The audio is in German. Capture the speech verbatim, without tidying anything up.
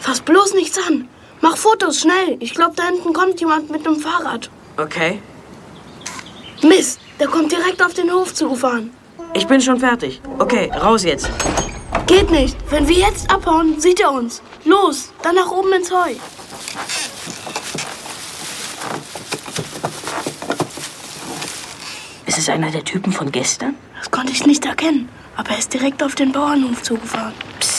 Fass bloß nichts an. Mach Fotos, schnell. Ich glaube, da hinten kommt jemand mit dem Fahrrad. Okay. Mist, der kommt direkt auf den Hof zugefahren. Ich bin schon fertig. Okay, raus jetzt. Geht nicht. Wenn wir jetzt abhauen, sieht er uns. Los, dann nach oben ins Heu. Ist es einer der Typen von gestern? Das konnte ich nicht erkennen. Aber er ist direkt auf den Bauernhof zugefahren. Psst.